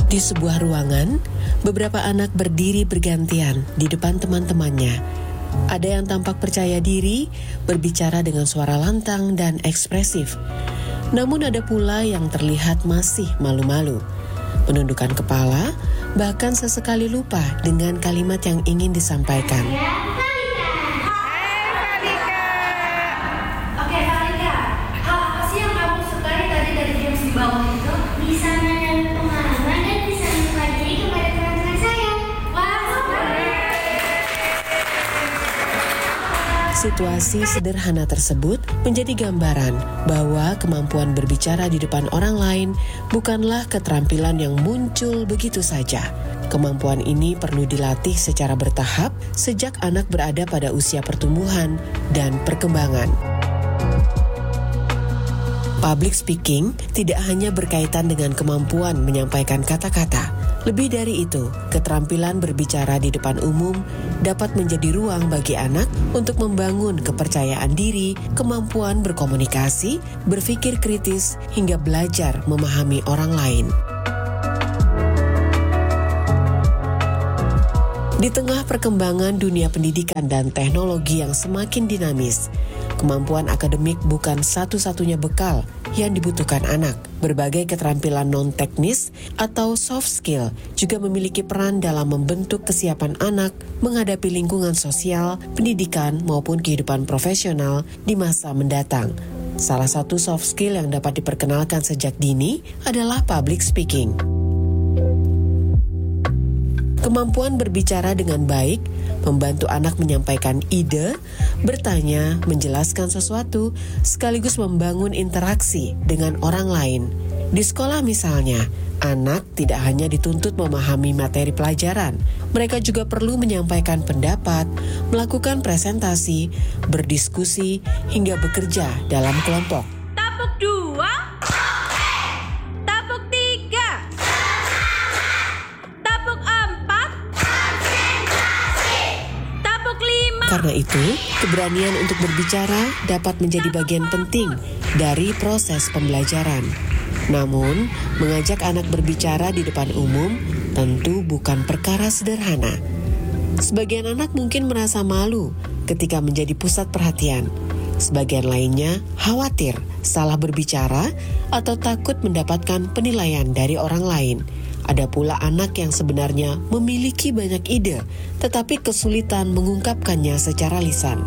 Di sebuah ruangan, beberapa anak berdiri bergantian di depan teman-temannya. Ada yang tampak percaya diri, berbicara dengan suara lantang dan ekspresif. Namun ada pula yang terlihat masih malu-malu, menundukkan kepala, bahkan sesekali lupa dengan kalimat yang ingin disampaikan. Situasi sederhana tersebut menjadi gambaran bahwa kemampuan berbicara di depan orang lain bukanlah keterampilan yang muncul begitu saja. Kemampuan ini perlu dilatih secara bertahap sejak anak berada pada usia pertumbuhan dan perkembangan. Public speaking tidak hanya berkaitan dengan kemampuan menyampaikan kata-kata. Lebih dari itu, keterampilan berbicara di depan umum dapat menjadi ruang bagi anak untuk membangun kepercayaan diri, kemampuan berkomunikasi, berpikir kritis, hingga belajar memahami orang lain. Di tengah perkembangan dunia pendidikan dan teknologi yang semakin dinamis, kemampuan akademik bukan satu-satunya bekal yang dibutuhkan anak. Berbagai keterampilan non-teknis atau soft skill juga memiliki peran dalam membentuk kesiapan anak menghadapi lingkungan sosial, pendidikan, maupun kehidupan profesional di masa mendatang. Salah satu soft skill yang dapat diperkenalkan sejak dini adalah public speaking. Kemampuan berbicara dengan baik, membantu anak menyampaikan ide, bertanya, menjelaskan sesuatu, sekaligus membangun interaksi dengan orang lain. Di sekolah misalnya, anak tidak hanya dituntut memahami materi pelajaran, mereka juga perlu menyampaikan pendapat, melakukan presentasi, berdiskusi, hingga bekerja dalam kelompok. Tapuk 2, tapuk 3, tapuk 4, tapuk 5. Karena itu, keberanian untuk berbicara dapat menjadi bagian penting dari proses pembelajaran. Namun, mengajak anak berbicara di depan umum tentu bukan perkara sederhana. Sebagian anak mungkin merasa malu ketika menjadi pusat perhatian. Sebagian lainnya khawatir salah berbicara atau takut mendapatkan penilaian dari orang lain. Ada pula anak yang sebenarnya memiliki banyak ide, tetapi kesulitan mengungkapkannya secara lisan.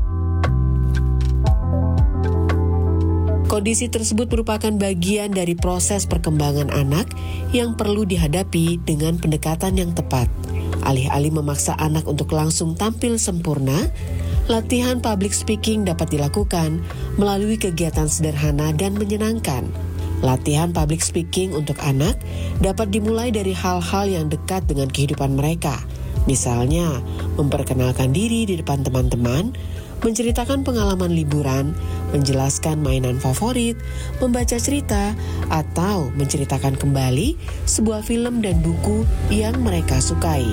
Kondisi tersebut merupakan bagian dari proses perkembangan anak yang perlu dihadapi dengan pendekatan yang tepat. Alih-alih memaksa anak untuk langsung tampil sempurna, latihan public speaking dapat dilakukan melalui kegiatan sederhana dan menyenangkan. Latihan public speaking untuk anak dapat dimulai dari hal-hal yang dekat dengan kehidupan mereka. Misalnya, memperkenalkan diri di depan teman-teman, menceritakan pengalaman liburan, menjelaskan mainan favorit, membaca cerita, atau menceritakan kembali sebuah film dan buku yang mereka sukai.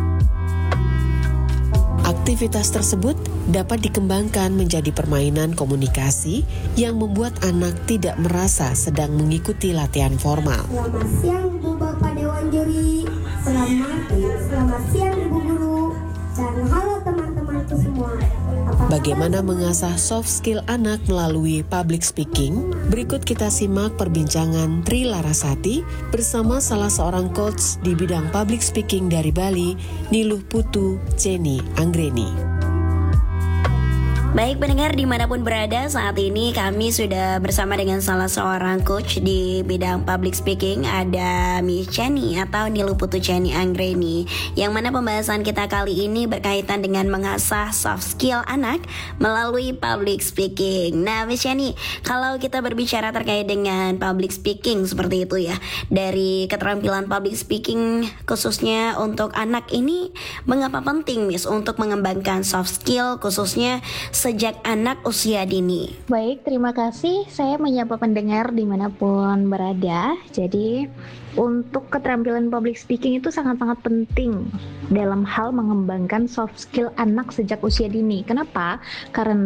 Aktivitas tersebut dapat dikembangkan menjadi permainan komunikasi yang membuat anak tidak merasa sedang mengikuti latihan formal. Selamat siang Bu Bapak Dewan Juri, selamat siang Ibu Guru, dan halo teman-temanku semua. Bagaimana mengasah soft skill anak melalui public speaking? Berikut kita simak perbincangan Tri Larasati bersama salah seorang coach di bidang public speaking dari Bali, Niluh Putu Jenny Anggreni. Baik pendengar dimanapun berada, saat ini kami sudah bersama dengan salah seorang coach di bidang public speaking. Ada Miss Jenny atau Niluh Putu Jenny Anggreni, yang mana pembahasan kita kali ini berkaitan dengan mengasah soft skill anak melalui public speaking. Nah Miss Jenny, kalau kita berbicara terkait dengan public speaking seperti itu ya, dari keterampilan public speaking khususnya untuk anak ini, mengapa penting Miss untuk mengembangkan soft skill khususnya sejak anak usia dini? Baik, terima kasih. Saya menyapa pendengar dimanapun berada. Jadi, untuk keterampilan public speaking itu sangat-sangat penting dalam hal mengembangkan soft skill anak sejak usia dini. Kenapa? Karena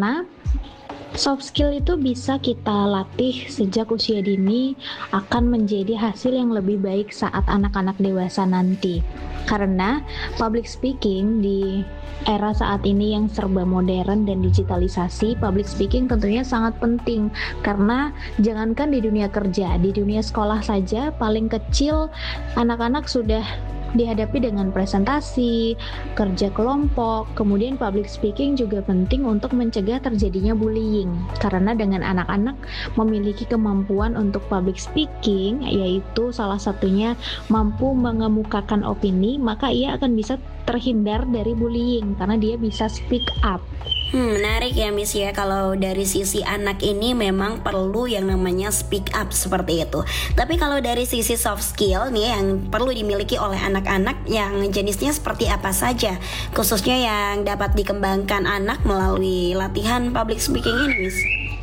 Soft skill itu bisa kita latih sejak usia dini, akan menjadi hasil yang lebih baik saat anak-anak dewasa nanti. Karena public speaking di era saat ini yang serba modern dan digitalisasi, public speaking tentunya sangat penting. Karena jangankan di dunia kerja, di dunia sekolah saja paling kecil anak-anak sudah dihadapi dengan presentasi, kerja kelompok, kemudian public speaking juga penting untuk mencegah terjadinya bullying. Karena dengan anak-anak memiliki kemampuan untuk public speaking, yaitu salah satunya mampu mengemukakan opini, maka ia akan bisa terhindar dari bullying karena dia bisa speak up. Menarik ya Miss ya, kalau dari sisi anak ini memang perlu yang namanya speak up seperti itu. Tapi kalau dari sisi soft skill nih yang perlu dimiliki oleh anak-anak, yang jenisnya seperti apa saja, khususnya yang dapat dikembangkan anak melalui latihan public speaking ini, Miss?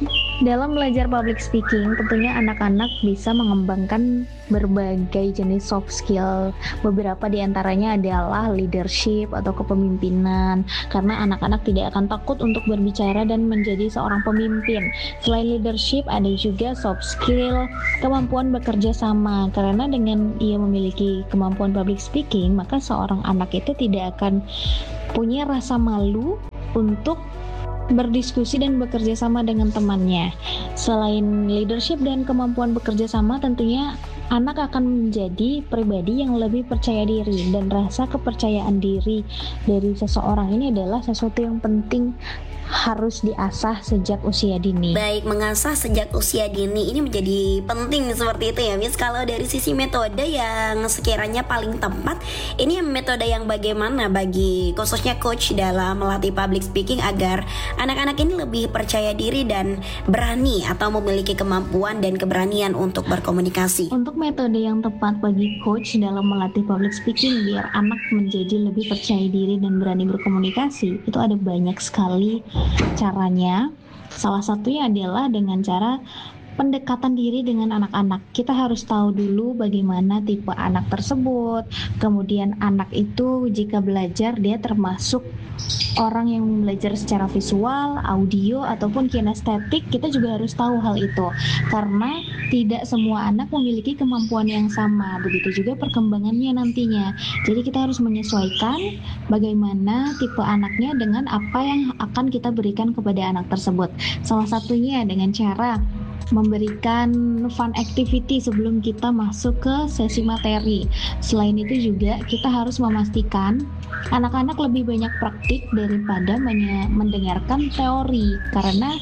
Dalam belajar public speaking, tentunya anak-anak bisa mengembangkan berbagai jenis soft skill. Beberapa di antaranya adalah leadership atau kepemimpinan, karena anak-anak tidak akan takut untuk berbicara dan menjadi seorang pemimpin. Selain leadership, ada juga soft skill, kemampuan bekerja sama, karena dengan ia memiliki kemampuan public speaking, maka seorang anak itu tidak akan punya rasa malu untuk berdiskusi dan bekerja sama dengan temannya. Selain leadership dan kemampuan bekerja sama, tentunya anak akan menjadi pribadi yang lebih percaya diri, dan rasa kepercayaan diri dari seseorang ini adalah sesuatu yang penting, harus diasah sejak usia dini. Baik, mengasah sejak usia dini ini menjadi penting seperti itu ya Miss. Kalau dari sisi metode yang sekiranya paling tepat, ini metode yang bagaimana bagi khususnya coach dalam melatih public speaking agar anak-anak ini lebih percaya diri dan berani atau memiliki kemampuan dan keberanian untuk berkomunikasi? Untuk metode yang tepat bagi coach dalam melatih public speaking biar anak menjadi lebih percaya diri dan berani berkomunikasi, itu ada banyak sekali caranya. Salah satunya adalah dengan cara pendekatan diri dengan anak-anak. Kita harus tahu dulu bagaimana tipe anak tersebut. Kemudian anak itu jika belajar, dia termasuk orang yang belajar secara visual, audio, ataupun kinestetik. Kita juga harus tahu hal itu, karena tidak semua anak memiliki kemampuan yang sama. Begitu juga perkembangannya nantinya. Jadi kita harus menyesuaikan bagaimana tipe anaknya dengan apa yang akan kita berikan kepada anak tersebut. Salah satunya dengan cara memberikan fun activity sebelum kita masuk ke sesi materi. Selain itu juga kita harus memastikan anak-anak lebih banyak praktik daripada mendengarkan teori, karena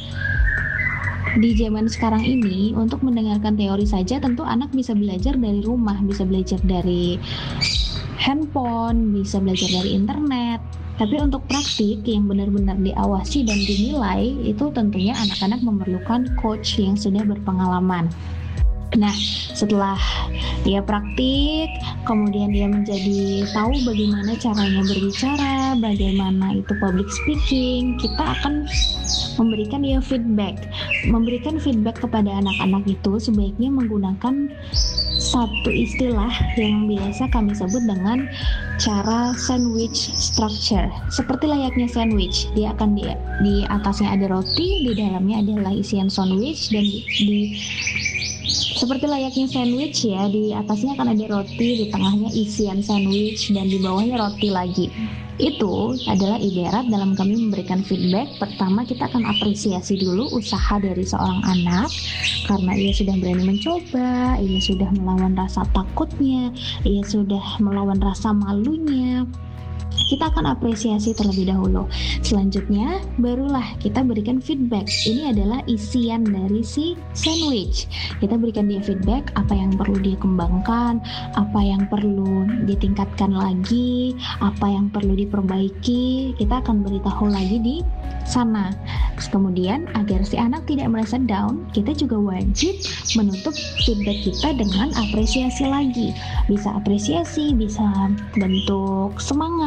di zaman sekarang ini untuk mendengarkan teori saja tentu anak bisa belajar dari rumah, bisa belajar dari handphone, bisa belajar dari internet. Tapi untuk praktik yang benar-benar diawasi dan dinilai, itu tentunya anak-anak memerlukan coach yang sudah berpengalaman. Nah, setelah dia praktik, kemudian dia menjadi tahu bagaimana caranya berbicara, bagaimana itu public speaking, kita akan memberikan dia feedback. Memberikan feedback kepada anak-anak itu sebaiknya menggunakan satu istilah yang biasa kami sebut dengan cara sandwich structure. Seperti layaknya sandwich, dia akan di atasnya ada roti, di dalamnya adalah isian sandwich, dan di seperti layaknya sandwich ya, di atasnya akan ada roti, di tengahnya isian sandwich, dan di bawahnya roti lagi. Itu adalah ibarat dalam kami memberikan feedback. Pertama, kita akan apresiasi dulu usaha dari seorang anak, karena ia sudah berani mencoba, ia sudah melawan rasa takutnya, ia sudah melawan rasa malunya. Kita akan apresiasi terlebih dahulu. Selanjutnya, barulah kita berikan feedback. Ini adalah isian dari si sandwich. Kita berikan dia feedback, apa yang perlu dia kembangkan, apa yang perlu ditingkatkan lagi, apa yang perlu diperbaiki. Kita akan beritahu lagi di sana. Kemudian, agar si anak tidak merasa down, kita juga wajib menutup feedback kita dengan apresiasi lagi. Bisa apresiasi, bisa bentuk semangat,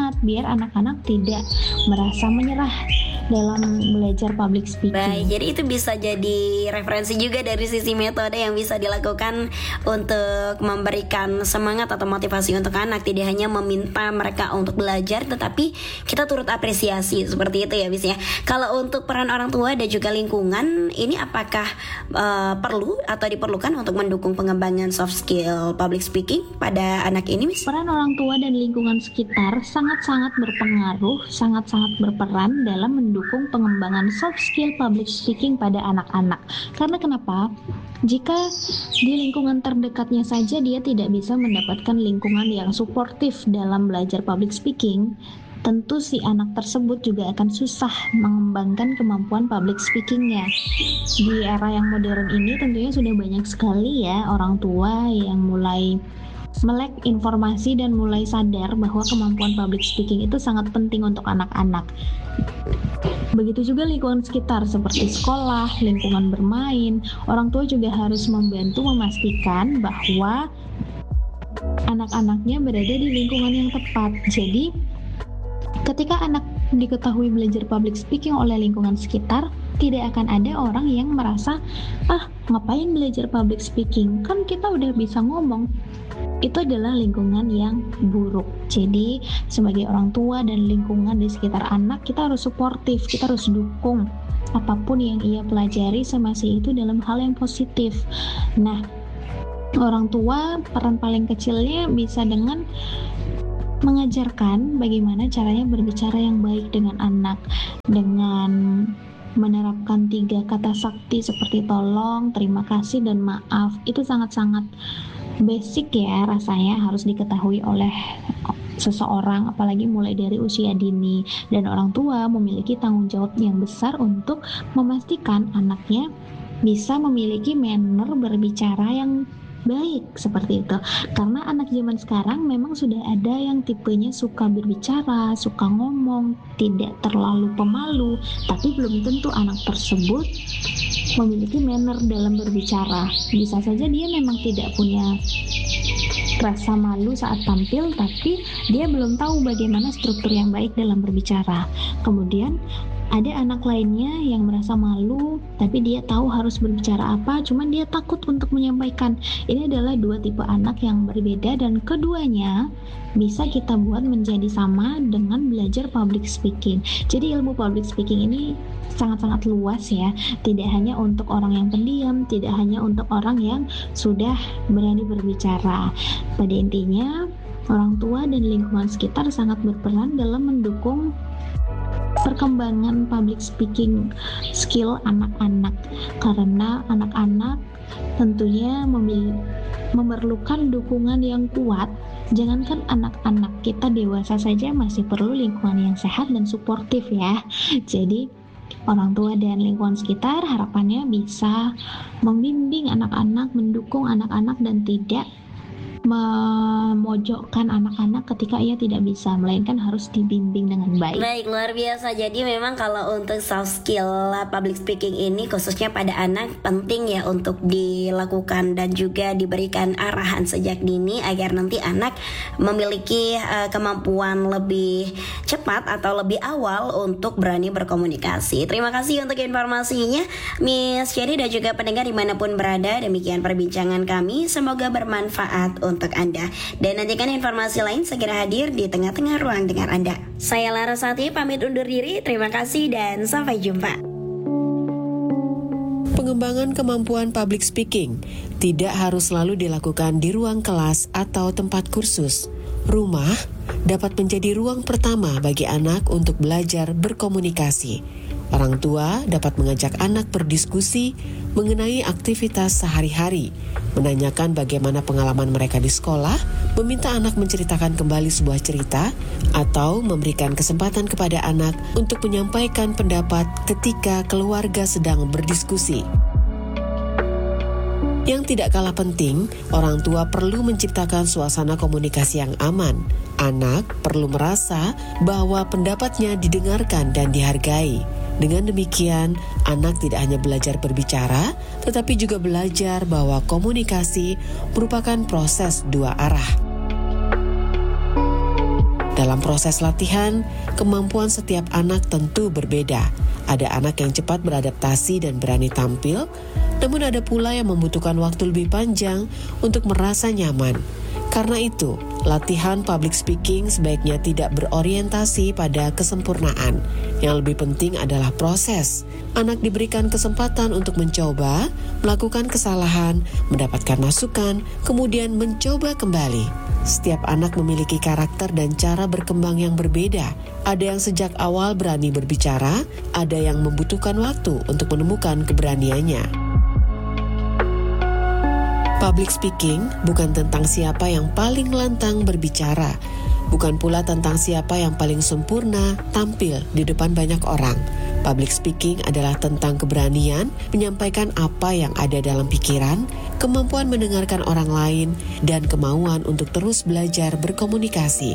semangat biar anak-anak tidak merasa menyerah dalam belajar public speaking. Baik, jadi itu bisa jadi referensi juga dari sisi metode yang bisa dilakukan untuk memberikan semangat atau motivasi untuk anak. Tidak hanya meminta mereka untuk belajar, tetapi kita turut apresiasi, seperti itu ya Bis ya. Kalau untuk peran orang tua dan juga lingkungan, ini apakah perlu atau diperlukan untuk mendukung pengembangan soft skill public speaking pada anak ini, Miss? Peran orang tua dan lingkungan sekitar sangat-sangat berpengaruh, sangat-sangat berperan dalam mendukung pengembangan soft skill public speaking pada anak-anak. Karena kenapa? Jika di lingkungan terdekatnya saja dia tidak bisa mendapatkan lingkungan yang suportif dalam belajar public speaking, tentu si anak tersebut juga akan susah mengembangkan kemampuan public speakingnya. Di era yang modern ini tentunya sudah banyak sekali ya orang tua yang mulai melek informasi dan mulai sadar bahwa kemampuan public speaking itu sangat penting untuk anak-anak. Begitu juga lingkungan sekitar seperti sekolah, lingkungan bermain. Orang tua juga harus membantu memastikan bahwa anak-anaknya berada di lingkungan yang tepat. Jadi, ketika anak diketahui belajar public speaking oleh lingkungan sekitar, tidak akan ada orang yang merasa, ngapain belajar public speaking? Kan kita udah bisa ngomong. Itu adalah lingkungan yang buruk. Jadi sebagai orang tua dan lingkungan di sekitar anak, kita harus suportif, kita harus dukung apapun yang ia pelajari semasa itu dalam hal yang positif. Nah, orang tua peran paling kecilnya bisa dengan mengajarkan bagaimana caranya berbicara yang baik dengan anak, dengan menerapkan 3 kata sakti seperti tolong, terima kasih, dan maaf. Itu sangat-sangat basic ya, rasanya harus diketahui oleh seseorang, apalagi mulai dari usia dini. Dan orang tua memiliki tanggung jawab yang besar untuk memastikan anaknya bisa memiliki manner berbicara yang baik, seperti itu. Karena anak zaman sekarang memang sudah ada yang tipenya suka berbicara, suka ngomong, tidak terlalu pemalu, tapi belum tentu anak tersebut memiliki manner dalam berbicara. Bisa saja dia memang tidak punya rasa malu saat tampil, tapi dia belum tahu bagaimana struktur yang baik dalam berbicara. Kemudian ada anak lainnya yang merasa malu, tapi dia tahu harus berbicara apa, cuman dia takut untuk menyampaikan. Ini adalah 2 tipe anak yang berbeda, dan keduanya bisa kita buat menjadi sama dengan belajar public speaking. Jadi ilmu public speaking ini sangat-sangat luas ya, tidak hanya untuk orang yang pendiam, tidak hanya untuk orang yang sudah berani berbicara. Pada intinya, orang tua dan lingkungan sekitar sangat berperan dalam mendukung perkembangan public speaking skill anak-anak, karena anak-anak tentunya memerlukan dukungan yang kuat. Jangankan anak-anak, kita dewasa saja masih perlu lingkungan yang sehat dan suportif ya. Jadi orang tua dan lingkungan sekitar harapannya bisa membimbing anak-anak, mendukung anak-anak, dan tidak memojokkan anak-anak ketika ia tidak bisa, melainkan harus dibimbing dengan baik. Baik, luar biasa. Jadi memang kalau untuk soft skill public speaking ini khususnya pada anak penting ya untuk dilakukan dan juga diberikan arahan sejak dini agar nanti anak memiliki kemampuan lebih cepat atau lebih awal untuk berani berkomunikasi. Terima kasih untuk informasinya Miss Cherry dan juga pendengar dimanapun berada. Demikian perbincangan kami, semoga bermanfaat untuk Anda. Dan nantikan informasi lain segera hadir di tengah-tengah ruang dengar Anda. Saya Larasati pamit undur diri. Terima kasih dan sampai jumpa. Pengembangan kemampuan public speaking tidak harus selalu dilakukan di ruang kelas atau tempat kursus. Rumah dapat menjadi ruang pertama bagi anak untuk belajar berkomunikasi. Orang tua dapat mengajak anak berdiskusi mengenai aktivitas sehari-hari, menanyakan bagaimana pengalaman mereka di sekolah, meminta anak menceritakan kembali sebuah cerita, atau memberikan kesempatan kepada anak untuk menyampaikan pendapat ketika keluarga sedang berdiskusi. Yang tidak kalah penting, orang tua perlu menciptakan suasana komunikasi yang aman. Anak perlu merasa bahwa pendapatnya didengarkan dan dihargai. Dengan demikian, anak tidak hanya belajar berbicara, tetapi juga belajar bahwa komunikasi merupakan proses 2 arah. Dalam proses latihan, kemampuan setiap anak tentu berbeda. Ada anak yang cepat beradaptasi dan berani tampil, namun ada pula yang membutuhkan waktu lebih panjang untuk merasa nyaman. Karena itu, latihan public speaking sebaiknya tidak berorientasi pada kesempurnaan. Yang lebih penting adalah proses. Anak diberikan kesempatan untuk mencoba, melakukan kesalahan, mendapatkan masukan, kemudian mencoba kembali. Setiap anak memiliki karakter dan cara berkembang yang berbeda. Ada yang sejak awal berani berbicara, ada yang membutuhkan waktu untuk menemukan keberaniannya. Public speaking bukan tentang siapa yang paling lantang berbicara, bukan pula tentang siapa yang paling sempurna tampil di depan banyak orang. Public speaking adalah tentang keberanian menyampaikan apa yang ada dalam pikiran, kemampuan mendengarkan orang lain, dan kemauan untuk terus belajar berkomunikasi.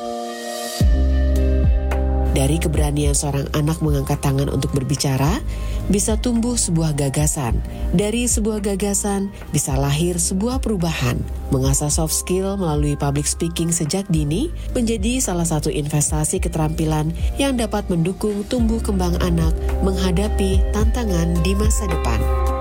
Dari keberanian seorang anak mengangkat tangan untuk berbicara, bisa tumbuh sebuah gagasan. Dari sebuah gagasan, bisa lahir sebuah perubahan. Mengasah soft skill melalui public speaking sejak dini menjadi salah satu investasi keterampilan yang dapat mendukung tumbuh kembang anak menghadapi tantangan di masa depan.